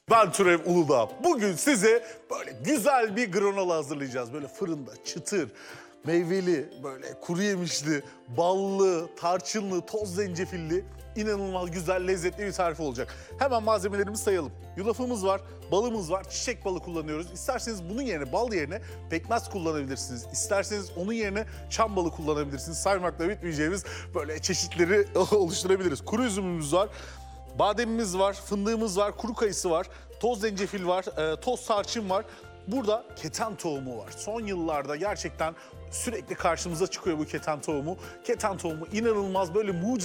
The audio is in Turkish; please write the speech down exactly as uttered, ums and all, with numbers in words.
Ben Türev Uludağ. Bugün size böyle güzel bir granola hazırlayacağız. Böyle fırında çıtır, meyveli, böyle kuru yemişli, ballı, tarçınlı, toz zencefilli, inanılmaz güzel, lezzetli bir tarif olacak. Hemen malzemelerimizi sayalım. Yulafımız var, balımız var, çiçek balı kullanıyoruz. İsterseniz bunun yerine, bal yerine pekmez kullanabilirsiniz. İsterseniz onun yerine çam balı kullanabilirsiniz. Saymakla bitmeyeceğimiz böyle çeşitleri oluşturabiliriz. Kuru üzümümüz var. Bademimiz var, fındığımız var, kuru kayısı var, toz zencefil var, e, toz tarçın var. Burada keten tohumu var. Son yıllarda gerçekten sürekli karşımıza çıkıyor bu keten tohumu. Keten tohumu inanılmaz böyle mucize